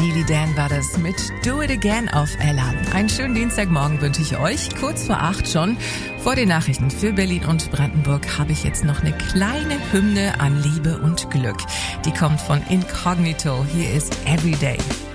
Steely Dan war das mit Do It Again auf Ella. Einen schönen Dienstagmorgen wünsche ich euch. Kurz vor 8 schon. Vor den Nachrichten für Berlin und Brandenburg habe ich jetzt noch eine kleine Hymne an Liebe und Glück. Die kommt von Incognito. Hier ist Everyday.